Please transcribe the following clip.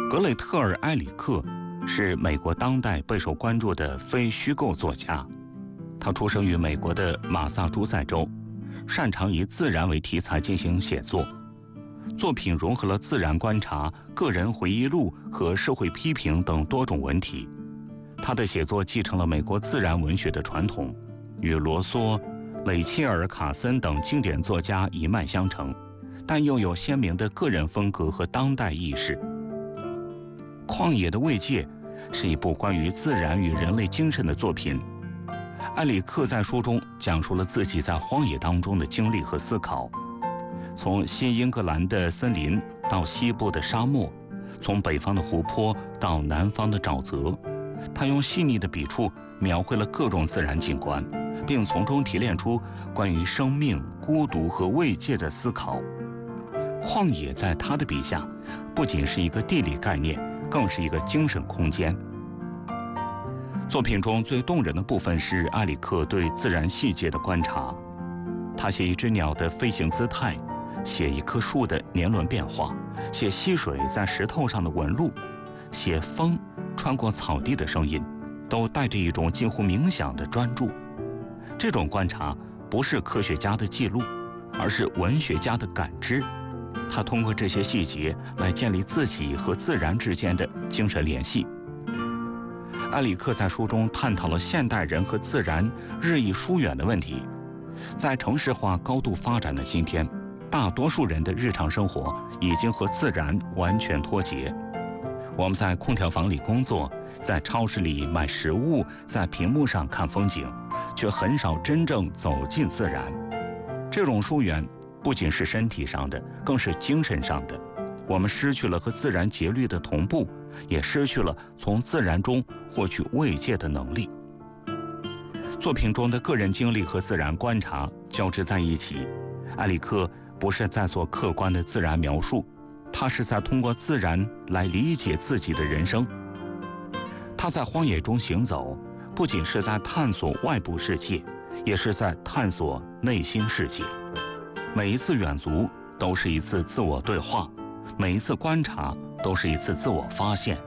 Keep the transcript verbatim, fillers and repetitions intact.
格雷特尔·埃里克是美国当代备受关注的非虚构作家。他出生于美国的马萨诸塞州，擅长以自然为题材进行写作。作品融合了自然观察、个人回忆录和社会批评等多种文体。他的写作继承了美国自然文学的传统，与罗梭、雷切尔·卡森等经典作家一脉相承，但又有鲜明的个人风格和当代意识。《旷野的慰藉》是一部关于自然与人类精神的作品。埃里克在书中讲述了自己在荒野当中的经历和思考，从新英格兰的森林到西部的沙漠，从北方的湖泊到南方的沼泽，他用细腻的笔触描绘了各种自然景观，并从中提炼出关于生命、孤独和慰藉的思考。旷野在他的笔下不仅是一个地理概念，更是一个精神空间。作品中最动人的部分是埃里克对自然细节的观察。他写一只鸟的飞行姿态，写一棵树的年轮变化，写溪水在石头上的纹路，写风穿过草地的声音，都带着一种近乎冥想的专注。这种观察不是科学家的记录，而是文学家的感知。他通过这些细节来建立自己和自然之间的精神联系。埃里克在书中探讨了现代人和自然日益疏远的问题。在城市化高度发展的今天，大多数人的日常生活已经和自然完全脱节。我们在空调房里工作，在超市里买食物，在屏幕上看风景，却很少真正走进自然。这种疏远不仅是身体上的，更是精神上的。我们失去了和自然节律的同步，也失去了从自然中获取慰藉的能力。作品中的个人经历和自然观察交织在一起。埃里克不是在做客观的自然描述，他是在通过自然来理解自己的人生。他在荒野中行走，不仅是在探索外部世界，也是在探索内心世界。每一次远足都是一次自我对话，每一次观察都是一次自我发现。